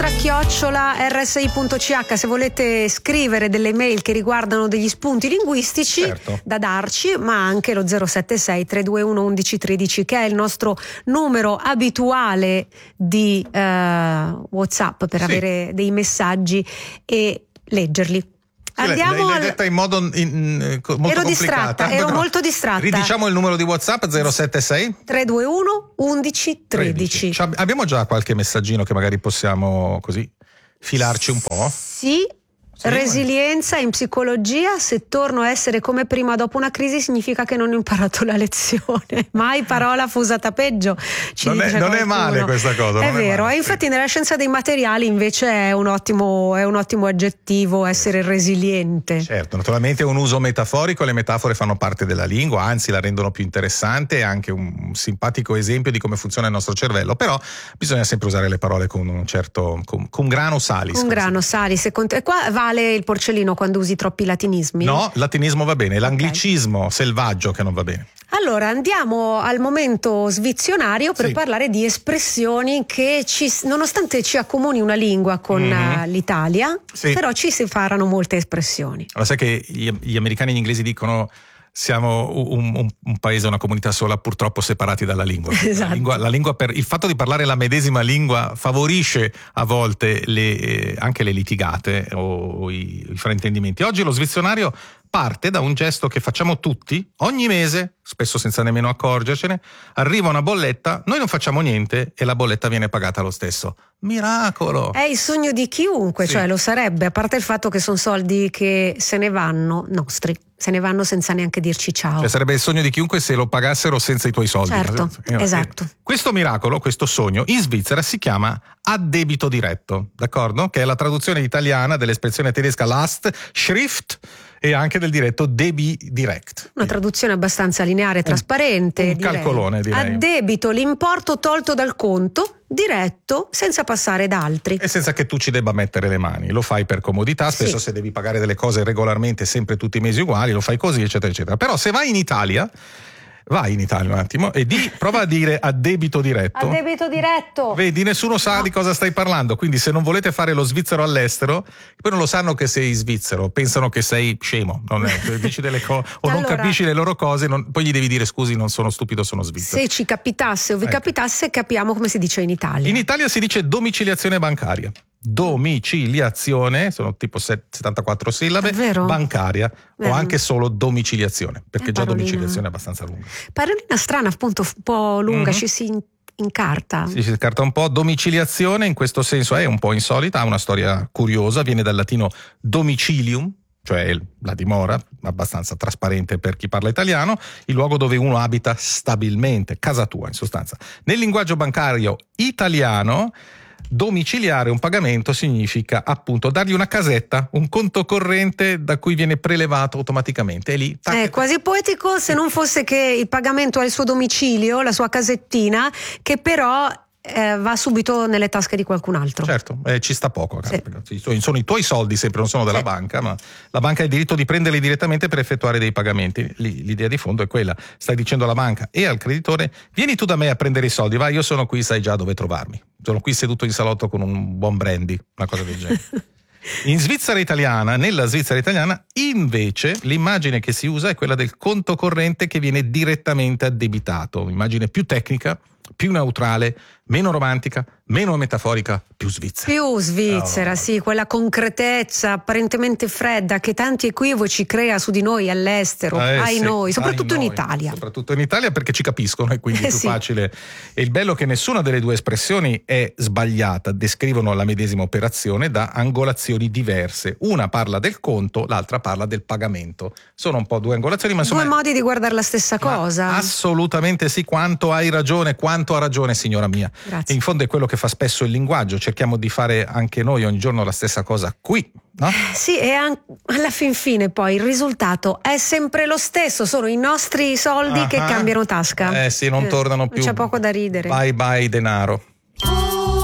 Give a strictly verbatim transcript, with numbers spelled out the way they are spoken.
chiocciola erre esse i punto ci acca se volete scrivere delle mail che riguardano degli spunti linguistici, certo, da darci, ma anche lo zero sette sei tre due uno uno uno uno tre che è il nostro numero abituale di uh, WhatsApp per sì. avere dei messaggi e leggerli. Andiamo l'hai al... detta in modo in, in, molto ero complicata. distratta, ero Però, molto distratta. Ridiciamo il numero di WhatsApp zero sette sei tre due uno uno uno uno tre. Cioè, abbiamo già qualche messaggino che magari possiamo così filarci un po'? Sì. Resilienza in psicologia: se torno a essere come prima dopo una crisi significa che non ho imparato la lezione. Mai parola fu usata peggio, ci non, dice è, non è male questa cosa, è non vero, è male, e infatti sì. Nella scienza dei materiali invece è un ottimo è un ottimo aggettivo essere resiliente. Certo, naturalmente è un uso metaforico, le metafore fanno parte della lingua, anzi la rendono più interessante, è anche un simpatico esempio di come funziona il nostro cervello, però bisogna sempre usare le parole con un certo con, con grano salis. Con grano salis, e qua vale il porcellino quando usi troppi latinismi? No, latinismo va bene, l'anglicismo okay. selvaggio che non va bene. Allora andiamo al momento svizionario per sì. parlare di espressioni che ci, nonostante ci accomuni una lingua con mm-hmm. l'Italia, sì. però ci separano molte espressioni. Allora sai che gli, gli americani e gli inglesi dicono siamo un, un, un paese, una comunità sola, purtroppo separati dalla lingua. Esatto. La lingua, la lingua per il fatto di parlare la medesima lingua favorisce a volte le, eh, anche le litigate o, o i, i fraintendimenti. Oggi lo svizionario parte da un gesto che facciamo tutti ogni mese, spesso senza nemmeno accorgercene. Arriva una bolletta, noi non facciamo niente e la bolletta viene pagata lo stesso. Miracolo! È il sogno di chiunque, sì. cioè lo sarebbe, a parte il fatto che sono soldi che se ne vanno nostri, se ne vanno senza neanche dirci ciao. Cioè sarebbe il sogno di chiunque se lo pagassero senza i tuoi soldi. Certo, eh, esatto. Questo miracolo, questo sogno, in Svizzera si chiama addebito diretto, d'accordo? Che è la traduzione italiana dell'espressione tedesca Lastschrift e anche del diretto debi direct. Una traduzione abbastanza lineare e trasparente. Un, un direi. calcolone, direi. Addebito l'importo tolto dal conto, diretto, senza passare da altri. E senza che tu ci debba mettere le mani. Lo fai per comodità, spesso sì. se devi pagare delle cose regolarmente, sempre tutti i mesi uguali, lo fai così, eccetera, eccetera. Però se vai in Italia... Vai in Italia un attimo e di, prova a dire addebito diretto. Addebito diretto. Vedi, nessuno sa no. di cosa stai parlando, quindi se non volete fare lo svizzero all'estero, poi non lo sanno che sei svizzero, pensano che sei scemo, non è, dici delle cose o allora, non capisci le loro cose, non, poi gli devi dire scusi, non sono stupido, sono svizzero. Se ci capitasse o vi ecco. capitasse, capiamo come si dice in Italia. In Italia si dice domiciliazione bancaria. Domiciliazione, sono tipo settantaquattro sillabe, bancaria Vero. o anche solo domiciliazione, perché eh, già parolina. domiciliazione è abbastanza lunga. Parolina strana, appunto, un po' lunga, mm-hmm. ci si incarta. Sì, si incarta un po'. Domiciliazione in questo senso è un po' insolita, ha una storia curiosa, viene dal latino domicilium, cioè la dimora, abbastanza trasparente per chi parla italiano, il luogo dove uno abita stabilmente, casa tua in sostanza. Nel linguaggio bancario italiano domiciliare un pagamento significa appunto dargli una casetta, un conto corrente da cui viene prelevato automaticamente. È lì. Tac, è quasi poetico se non fosse che il pagamento ha il suo domicilio, la sua casettina, che però eh, va subito nelle tasche di qualcun altro. Certo, eh, ci sta poco. Sì. Sono i tuoi soldi sempre, non sono della sì. banca, ma la banca ha il diritto di prenderli direttamente per effettuare dei pagamenti. L'idea di fondo è quella, stai dicendo alla banca e al creditore: vieni tu da me a prendere i soldi, vai, io sono qui, sai già dove trovarmi. Sono qui seduto in salotto con un buon brandy, una cosa del genere. In Svizzera italiana, nella Svizzera italiana, invece, l'immagine che si usa è quella del conto corrente che viene direttamente addebitato. Un'immagine più tecnica, più neutrale, meno romantica, meno metaforica, più svizzera. Più svizzera, oh. sì, quella concretezza apparentemente fredda che tanti equivoci crea su di noi all'estero, eh, ai sì, noi, soprattutto ai in noi. Italia. Soprattutto in Italia perché ci capiscono e quindi è eh, più sì. facile. E il bello è che nessuna delle due espressioni è sbagliata, descrivono la medesima operazione da angolazioni diverse. Una parla del conto, l'altra parla del pagamento. Sono un po' due angolazioni, ma insomma... Due modi di guardare la stessa cosa. Assolutamente sì, quanto hai ragione, quanto ha ragione, signora mia. Grazie. E in fondo è quello che fa spesso il linguaggio, cerchiamo di fare anche noi ogni giorno la stessa cosa qui, no? Sì, e an- alla fin fine poi il risultato è sempre lo stesso, sono i nostri soldi uh-huh. che cambiano tasca. Eh sì, non eh, tornano più. C'è poco da ridere. Bye bye denaro.